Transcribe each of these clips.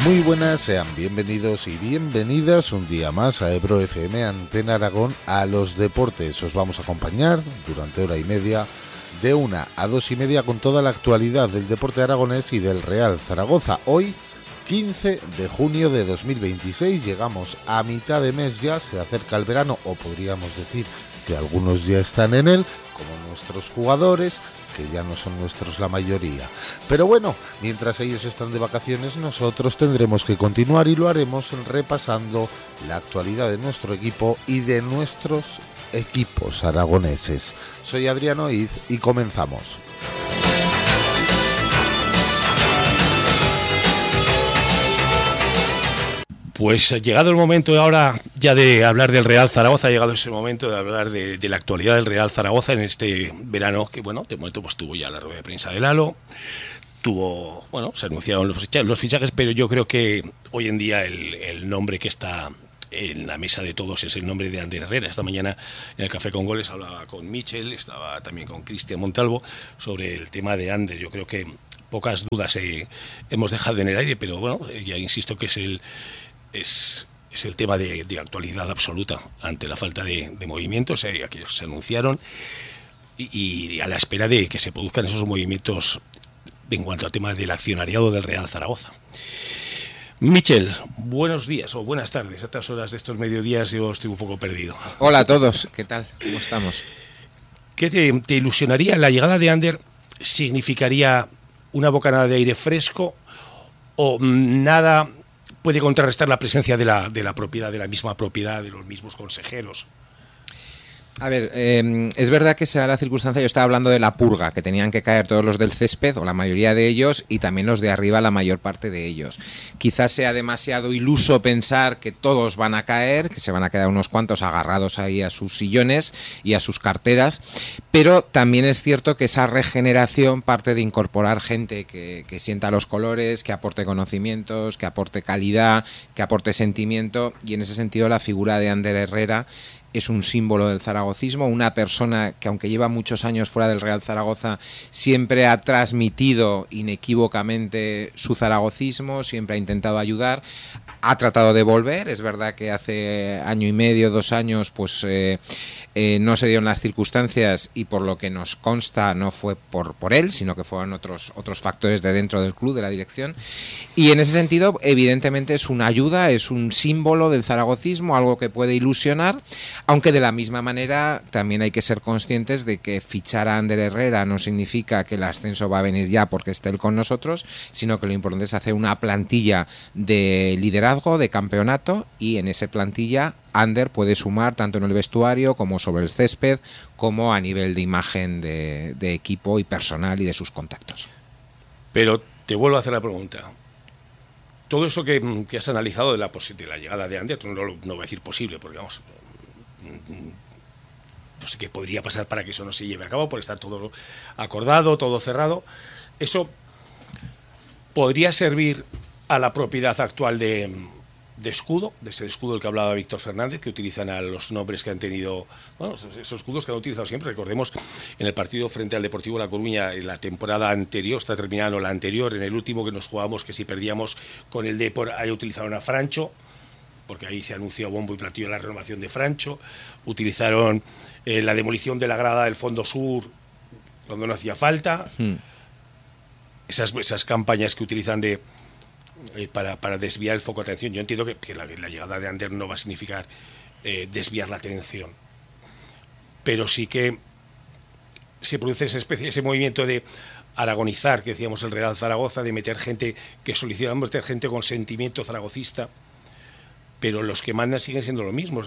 Muy buenas, sean bienvenidos y bienvenidas un día más a Ebro FM Antena Aragón a los deportes. Os vamos a acompañar durante hora y media, de 1 a 2 y media, con toda la actualidad del deporte aragonés y del Real Zaragoza. Hoy, 15 de junio de 2026, llegamos a mitad de mes ya, se acerca el verano, o podríamos decir que algunos ya están en él, como nuestros jugadores, que ya no son nuestros la mayoría. Pero bueno, mientras ellos están de vacaciones, nosotros tendremos que continuar y lo haremos repasando la actualidad de nuestro equipo y de nuestros equipos aragoneses. Soy Adriano Iz y comenzamos. Pues llegado el momento ahora ya de hablar del Real Zaragoza, ha llegado ese momento de hablar de la actualidad del Real Zaragoza en este verano, que bueno, de momento pues tuvo ya la rueda de prensa de Lalo, se anunciaron los fichajes, pero yo creo que hoy en día el nombre que está en la mesa de todos es el nombre de Ander Herrera. Esta mañana en el Café con Goles hablaba con Michel, estaba también con Cristian Montalvo sobre el tema de Ander. Yo creo que pocas dudas hemos dejado en el aire, pero bueno, ya insisto que es el tema de actualidad absoluta ante la falta de movimientos. Aquellos se anunciaron y a la espera de que se produzcan esos movimientos en cuanto al tema del accionariado del Real Zaragoza. Michel, buenos días o buenas tardes. A estas horas de estos mediodías yo estoy un poco perdido. Hola a todos, ¿qué tal? ¿Cómo estamos? ¿Qué te ilusionaría? ¿La llegada de Ander significaría una bocanada de aire fresco o nada puede contrarrestar la presencia de la propiedad, de la misma propiedad, de los mismos consejeros? A ver, es verdad que sea la circunstancia, yo estaba hablando de la purga, que tenían que caer todos los del césped, o la mayoría de ellos, y también los de arriba, la mayor parte de ellos. Quizás sea demasiado iluso pensar que todos van a caer, que se van a quedar unos cuantos agarrados ahí a sus sillones y a sus carteras, pero también es cierto que esa regeneración parte de incorporar gente que sienta los colores, que aporte conocimientos, que aporte calidad, que aporte sentimiento, y en ese sentido la figura de Ander Herrera es un símbolo del zaragocismo, una persona que aunque lleva muchos años fuera del Real Zaragoza siempre ha transmitido inequívocamente su zaragocismo, siempre ha intentado ayudar, ha tratado de volver. Es verdad que hace año y medio, 2 años, pues no se dieron las circunstancias y por lo que nos consta no fue por él, sino que fueron otros factores de dentro del club, de la dirección, y en ese sentido evidentemente es una ayuda, es un símbolo del zaragocismo, algo que puede ilusionar. Aunque de la misma manera también hay que ser conscientes de que fichar a Ander Herrera no significa que el ascenso va a venir ya porque esté él con nosotros, sino que lo importante es hacer una plantilla de liderazgo, de campeonato, y en esa plantilla Ander puede sumar tanto en el vestuario como sobre el césped, como a nivel de imagen de equipo y personal y de sus contactos. Pero te vuelvo a hacer la pregunta. Todo eso que has analizado de la llegada de Ander, no voy a decir posible, porque vamos, pues que podría pasar para que eso no se lleve a cabo, por estar todo acordado, todo cerrado. Eso podría servir a la propiedad actual de escudo, de ese escudo del que hablaba Víctor Fernández, que utilizan a los nombres que han tenido, bueno, esos escudos que han utilizado siempre. Recordemos, en el partido frente al Deportivo La Coruña, en la temporada anterior, está terminando la anterior, en el último que nos jugamos, que si perdíamos con el Depor, ahí utilizaron a Francho, porque ahí se anunció a bombo y platillo la renovación de Francho. Utilizaron la demolición de la grada del Fondo Sur cuando no hacía falta. Esas campañas que utilizan para desviar el foco de atención. Yo entiendo que la llegada de Ander no va a significar desviar la atención, pero sí que se produce ese movimiento de aragonizar, que decíamos el Real Zaragoza, de meter gente, que solicitamos meter gente con sentimiento zaragocista, pero los que mandan siguen siendo los mismos.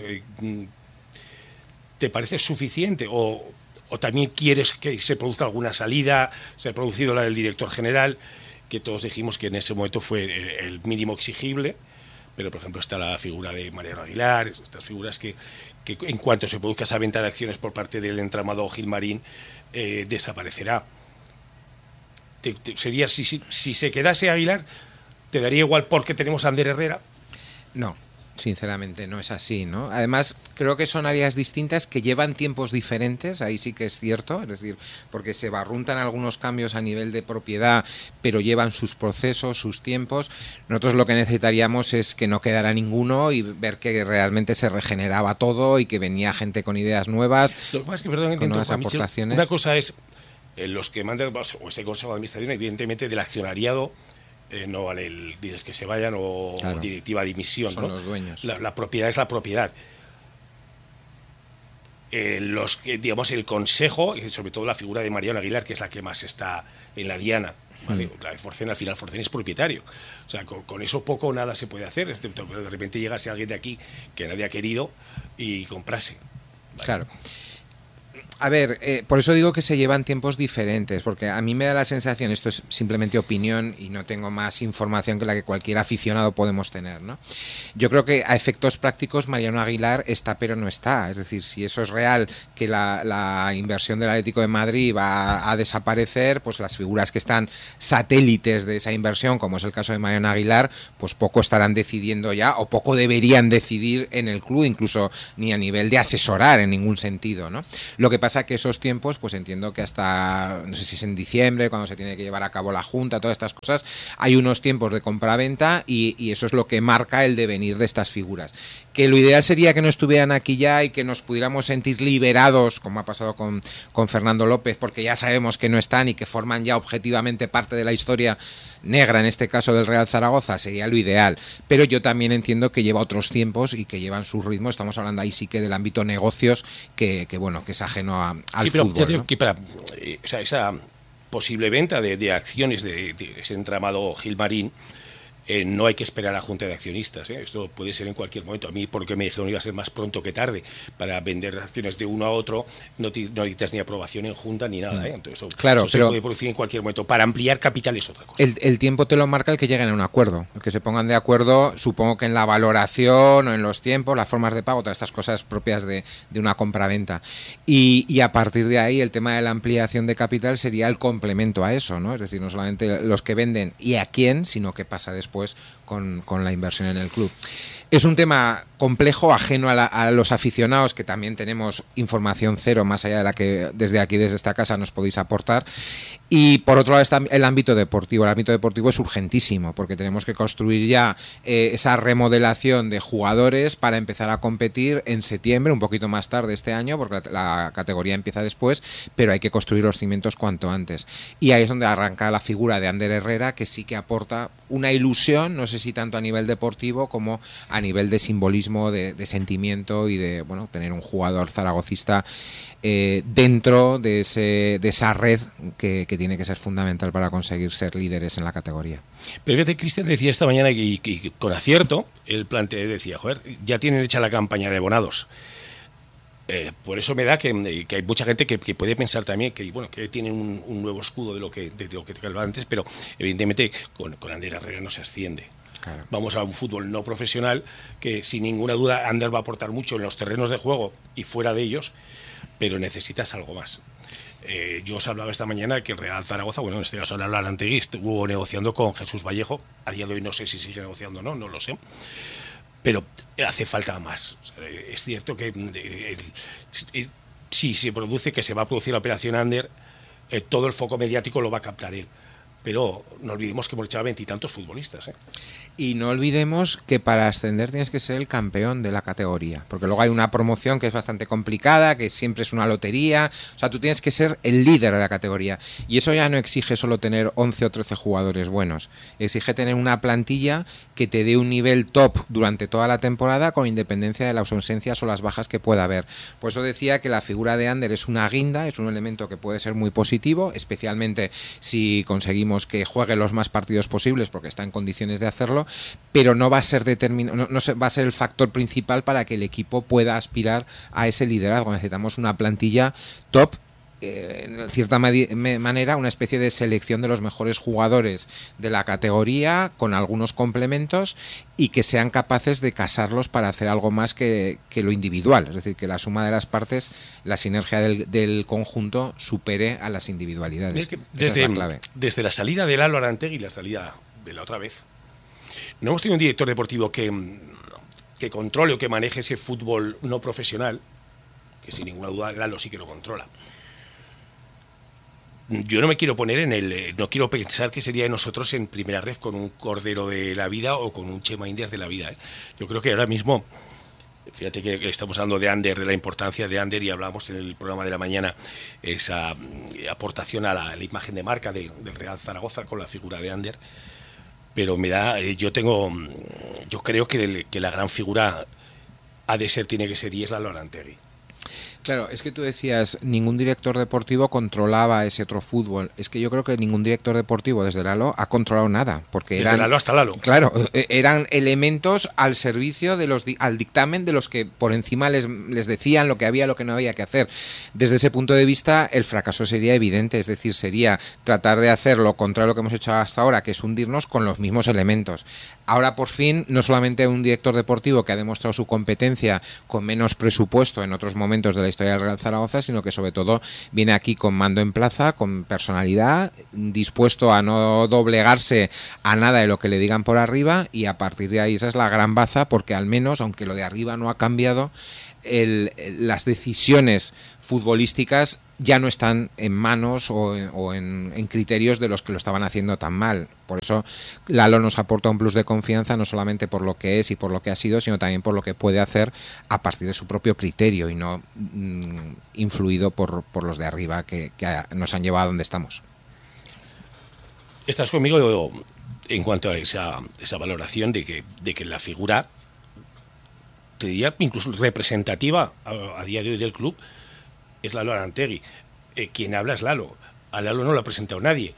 ¿Te parece suficiente o también quieres que se produzca alguna salida? Se ha producido la del director general, que todos dijimos que en ese momento fue el mínimo exigible, pero por ejemplo está la figura de Mariano Aguilar, estas figuras que en cuanto se produzca esa venta de acciones por parte del entramado Gilmarín, desaparecerá. Sería, si se quedase Aguilar, ¿te daría igual porque tenemos a Ander Herrera? No. Sinceramente no es así, ¿no? Además, creo que son áreas distintas que llevan tiempos diferentes, ahí sí que es cierto, es decir, porque se barruntan algunos cambios a nivel de propiedad, pero llevan sus procesos, sus tiempos. Nosotros lo que necesitaríamos es que no quedara ninguno y ver que realmente se regeneraba todo y que venía gente con ideas nuevas, Lo que pasa es que, perdón, con nuevas aportaciones. Una cosa es los que mandan, o ese consejo de administración, evidentemente del accionariado, no vale el dices que se vayan o Claro. directiva de dimisión. Son ¿no? los dueños. La propiedad es la propiedad. Los que, digamos, el consejo, y sobre todo la figura de Mariano Aguilar, que es la que más está en la diana, ¿vale? La de Forcén, al final Forcén es propietario. O sea, con eso poco o nada se puede hacer, excepto que de repente llegase alguien de aquí que nadie ha querido y comprase. ¿Vale? Claro. A ver, por eso digo que se llevan tiempos diferentes, porque a mí me da la sensación, esto es simplemente opinión y no tengo más información que la que cualquier aficionado podemos tener, ¿no? Yo creo que a efectos prácticos Mariano Aguilar está pero no está, es decir, si eso es real, que la inversión del Atlético de Madrid va a desaparecer, pues las figuras que están satélites de esa inversión, como es el caso de Mariano Aguilar, pues poco estarán decidiendo ya, o poco deberían decidir en el club, incluso ni a nivel de asesorar en ningún sentido, ¿no? Lo que pasa que esos tiempos, pues entiendo que hasta, no sé si es en diciembre, cuando se tiene que llevar a cabo la Junta, todas estas cosas, hay unos tiempos de compra-venta y eso es lo que marca el devenir de estas figuras. Que lo ideal sería que no estuvieran aquí ya y que nos pudiéramos sentir liberados, como ha pasado con Fernando López, porque ya sabemos que no están y que forman ya objetivamente parte de la historia negra, en este caso del Real Zaragoza, sería lo ideal, pero yo también entiendo que lleva otros tiempos y que llevan su ritmo. Estamos hablando ahí sí que del ámbito negocios, que bueno, que es ajeno al fútbol, ¿no? Que o sea, esa posible venta de acciones de ese entramado Gilmarín, no hay que esperar a Junta de Accionistas, ¿eh? Esto puede ser en cualquier momento. A mí, porque me dijeron iba a ser más pronto que tarde, para vender acciones de uno a otro, no necesitas ni aprobación en Junta ni nada, ¿eh? Entonces, claro, eso se puede producir en cualquier momento. Para ampliar capital es otra cosa. El tiempo te lo marca el que lleguen a un acuerdo, el que se pongan de acuerdo, supongo que en la valoración o en los tiempos, las formas de pago, todas estas cosas propias de una compraventa. Y a partir de ahí, el tema de la ampliación de capital sería el complemento a eso, ¿no? Es decir, no solamente los que venden y a quién, sino qué pasa después con la inversión en el club. Es un tema complejo, ajeno a los aficionados, que también tenemos información cero, más allá de la que desde aquí, desde esta casa, nos podéis aportar. Y por otro lado está el ámbito deportivo. El ámbito deportivo es urgentísimo, porque tenemos que construir ya esa remodelación de jugadores para empezar a competir en septiembre, un poquito más tarde este año, porque la categoría empieza después, pero hay que construir los cimientos cuanto antes. Y ahí es donde arranca la figura de Ander Herrera, que sí que aporta una ilusión, no sé si tanto a nivel deportivo como a nivel de simbolismo, de sentimiento y de bueno, tener un jugador zaragocista dentro de esa red que tiene que ser fundamental para conseguir ser líderes en la categoría. Pero fíjate, Cristian decía esta mañana y con acierto, el planteo decía, joder, ya tienen hecha la campaña de abonados. Por eso me da que hay mucha gente que puede pensar también que bueno, que tienen un nuevo escudo de lo que te hablaba antes, pero evidentemente con Ander Herrera no se asciende. Claro. Vamos a un fútbol no profesional que sin ninguna duda Ander va a aportar mucho en los terrenos de juego y fuera de ellos, pero necesitas algo más. Yo os hablaba esta mañana que el Real Zaragoza, bueno, en este caso el Alantegui, estuvo negociando con Jesús Vallejo. A día de hoy no sé si sigue negociando o no lo sé. Pero hace falta más. O sea, es cierto que si se produce, que se va a producir la operación Ander, todo el foco mediático lo va a captar él. Pero no olvidemos que hemos echado 20 y tantos futbolistas, ¿eh? Y no olvidemos que para ascender tienes que ser el campeón de la categoría, porque luego hay una promoción que es bastante complicada, que siempre es una lotería, o sea, tú tienes que ser el líder de la categoría, y eso ya no exige solo tener 11 o 13 jugadores buenos, exige tener una plantilla que te dé un nivel top durante toda la temporada, con independencia de las ausencias o las bajas que pueda haber. Por eso decía que la figura de Ander es una guinda, es un elemento que puede ser muy positivo, especialmente si conseguimos que juegue los más partidos posibles, porque está en condiciones de hacerlo, pero no va a ser no va a ser el factor principal para que el equipo pueda aspirar a ese liderazgo. Necesitamos una plantilla top, en cierta manera una especie de selección de los mejores jugadores de la categoría, con algunos complementos, y que sean capaces de casarlos para hacer algo más que lo individual, es decir, que la suma de las partes, la sinergia del conjunto supere a las individualidades. Esa es la clave. Desde la salida del Alantegui y la salida de la otra vez, no hemos tenido un director deportivo que que controle o que maneje ese fútbol no profesional, que sin ninguna duda Lalo sí que lo controla. Yo no me quiero poner no quiero pensar que sería de nosotros en primera ref con un Cordero de la vida o con un Chema Indias de la vida, ¿eh? Yo creo que ahora mismo, fíjate que estamos hablando de Ander, de la importancia de Ander, y hablamos en el programa de la mañana esa aportación a la imagen de marca del Real Zaragoza con la figura de Ander, pero yo creo que la gran figura tiene que ser y es Lalo Arantegui. Claro, es que tú decías, ningún director deportivo controlaba ese otro fútbol. Es que yo creo que ningún director deportivo desde Lalo ha controlado nada, porque desde Lalo hasta Lalo. Claro, eran elementos al servicio al dictamen de los que por encima les decían lo que había, lo que no había que hacer. Desde ese punto de vista, el fracaso sería evidente, es decir, sería tratar de hacer lo contrario a lo que hemos hecho hasta ahora, que es hundirnos con los mismos elementos. Ahora, por fin, no solamente un director deportivo que ha demostrado su competencia con menos presupuesto en otros momentos de la historia del Real Zaragoza, sino que sobre todo viene aquí con mando en plaza, con personalidad, dispuesto a no doblegarse a nada de lo que le digan por arriba, y a partir de ahí esa es la gran baza, porque al menos, aunque lo de arriba no ha cambiado, las decisiones futbolísticas ya no están en manos o en criterios de los que lo estaban haciendo tan mal. Por eso Lalo nos aporta un plus de confianza, no solamente por lo que es y por lo que ha sido, sino también por lo que puede hacer a partir de su propio criterio y no influido por los de arriba que nos han llevado a donde estamos. Estás conmigo en cuanto a esa valoración de que la figura, te diría, incluso representativa a día de hoy del club, es Lalo Arantegui. Quien habla es Lalo. A Lalo no lo ha presentado nadie.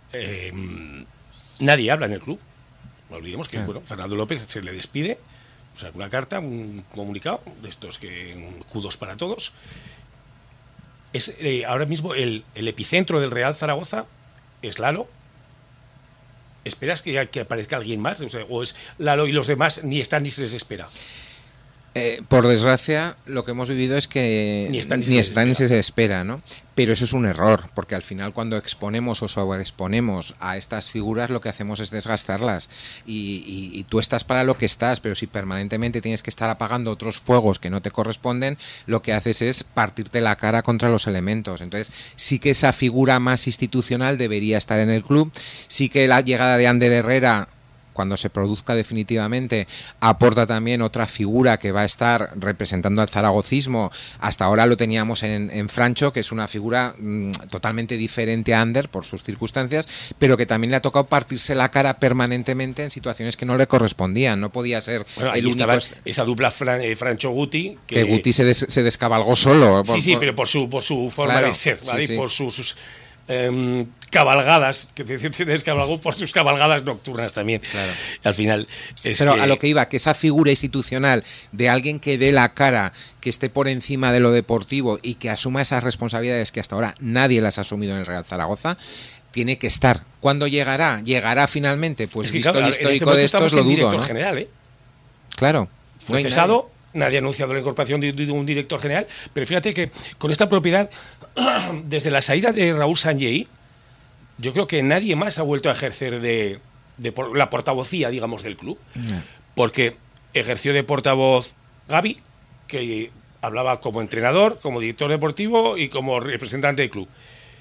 Nadie habla en el club. No olvidemos que Fernando López se le despide, o sea, una carta, un comunicado de estos que kudos para todos. Es ahora mismo el epicentro del Real Zaragoza es Lalo. ¿Esperas que aparezca alguien más? O es Lalo y los demás ni están ni se les espera. Por desgracia, lo que hemos vivido es que ni se espera, ¿no? Pero eso es un error, porque al final cuando exponemos o sobreexponemos a estas figuras, lo que hacemos es desgastarlas. Y tú estás para lo que estás, pero si permanentemente tienes que estar apagando otros fuegos que no te corresponden, lo que haces es partirte la cara contra los elementos. Entonces, sí que esa figura más institucional debería estar en el club. Sí que la llegada de Ander Herrera, cuando se produzca definitivamente, aporta también otra figura que va a estar representando al zaragocismo. Hasta ahora lo teníamos en Francho, que es una figura totalmente diferente a Ander por sus circunstancias, pero que también le ha tocado partirse la cara permanentemente en situaciones que no le correspondían. No podía ser el único... Esa dupla Francho-Guti. Que Guti se descabalgó solo. Pero por su forma de ser, ¿vale? Sí. Por sus cabalgadas, que se descabalgó por sus cabalgadas nocturnas también. Claro. Al final pero a lo que iba, que esa figura institucional de alguien que dé la cara, que esté por encima de lo deportivo y que asuma esas responsabilidades que hasta ahora nadie las ha asumido en el Real Zaragoza, tiene que estar. ¿Cuándo llegará? ¿Llegará finalmente? Pues visto el histórico de estos, lo dudo, ¿no? General, Claro. Fue cesado. Nadie ha anunciado la incorporación de un director general, pero fíjate que con esta propiedad, desde la salida de Raúl Sanjei, yo creo que nadie más ha vuelto a ejercer de la portavocía, digamos, del club, porque ejerció de portavoz Gavi, que hablaba como entrenador, como director deportivo y como representante del club.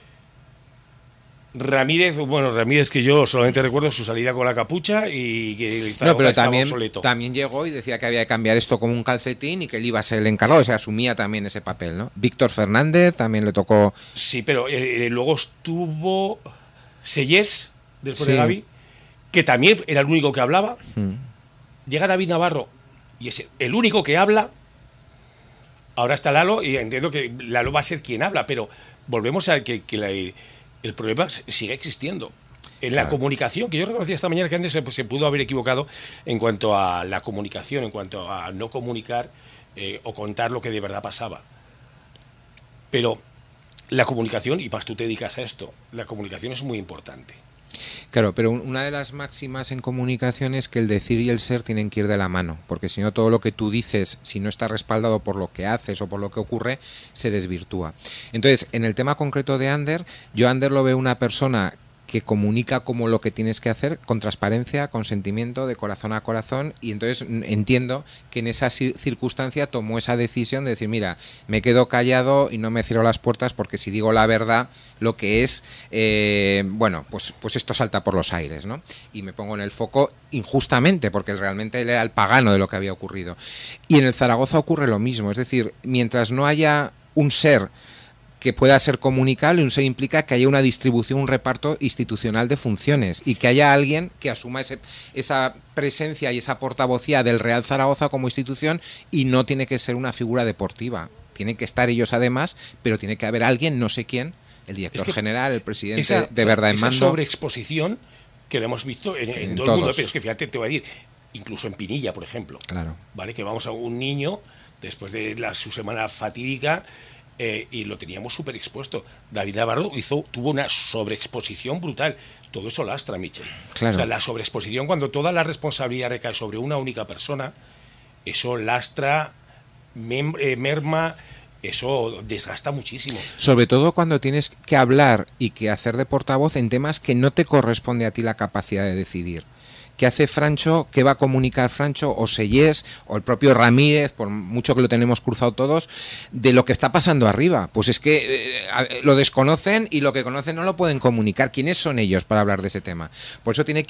Ramírez, que yo solamente recuerdo su salida con la capucha y que pero también llegó y decía que había que cambiar esto como un calcetín y que él iba a ser el encargado, o sea, asumía también ese papel, ¿no? Víctor Fernández también le tocó. Sí, pero luego estuvo Sellés, del Fuere Gavi, que también era el único que hablaba. Llega David Navarro y es el único que habla. Ahora está Lalo y entiendo que Lalo va a ser quien habla, pero volvemos a que el problema sigue existiendo en la comunicación, que yo reconocía esta mañana que antes se pudo haber equivocado en cuanto a la comunicación, en cuanto a no comunicar o contar lo que de verdad pasaba. Pero la comunicación, y más tú te dedicas a esto, la comunicación es muy importante. Claro, pero una de las máximas en comunicación es que el decir y el ser tienen que ir de la mano, porque si no, todo lo que tú dices, si no está respaldado por lo que haces o por lo que ocurre, se desvirtúa. Entonces, en el tema concreto de Ander, yo a Ander lo veo una persona que comunica como lo que tienes que hacer con transparencia, con sentimiento, de corazón a corazón, y entonces entiendo que en esa circunstancia tomó esa decisión de decir, mira, me quedo callado y no me cierro las puertas porque si digo la verdad, lo que es, pues esto salta por los aires, ¿no? Y me pongo en el foco injustamente, porque realmente él era el pagano de lo que había ocurrido. Y en el Zaragoza ocurre lo mismo, es decir, mientras no haya un ser que pueda ser comunicable, un ser implica que haya una distribución, un reparto institucional de funciones y que haya alguien que asuma esa presencia y esa portavocía del Real Zaragoza como institución, y no tiene que ser una figura deportiva. Tienen que estar ellos además, pero tiene que haber alguien, no sé quién, el director general, el presidente de verdad en mando. Esa sobreexposición que lo hemos visto en todo el mundo, pero es que fíjate, te voy a decir, incluso en Pinilla, por ejemplo, claro, ¿vale? Que vamos a un niño, después de su semana fatídica, y lo teníamos súper expuesto. David Navarro tuvo una sobreexposición brutal. Todo eso lastra, Michel. Claro. O sea, la sobreexposición, cuando toda la responsabilidad recae sobre una única persona, eso lastra, merma, eso desgasta muchísimo. Sobre todo cuando tienes que hablar y que hacer de portavoz en temas que no te corresponde a ti la capacidad de decidir. ¿Qué hace Francho? ¿Qué va a comunicar Francho o Sellés o el propio Ramírez, por mucho que lo tenemos cruzado todos, de lo que está pasando arriba? Pues es que lo desconocen, y lo que conocen no lo pueden comunicar. ¿Quiénes son ellos para hablar de ese tema? Por eso tiene que